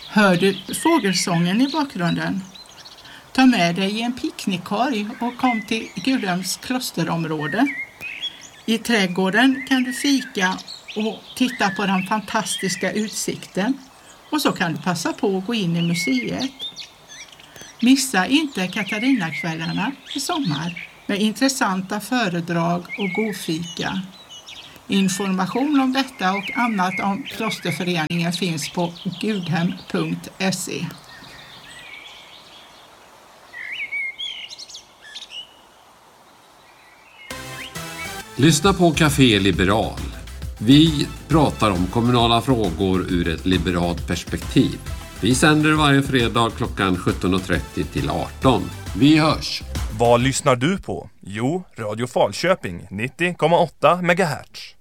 Hör du fågelsången i bakgrunden? Ta med dig en picknickkorg och kom till Gudhems klosterområde. I trädgården kan du fika och titta på den fantastiska utsikten. Och så kan du passa på att gå in i museet. Missa inte Katarinakvällarna i sommar med intressanta föredrag och god fika. Information om detta och annat om klosterföreningen finns på gudhem.se. Lyssna på Café Liberal. Vi pratar om kommunala frågor ur ett liberalt perspektiv. Vi sänder varje fredag klockan 17.30 till 18. Vi hörs! Vad lyssnar du på? Jo, Radio Falköping 90,8 MHz.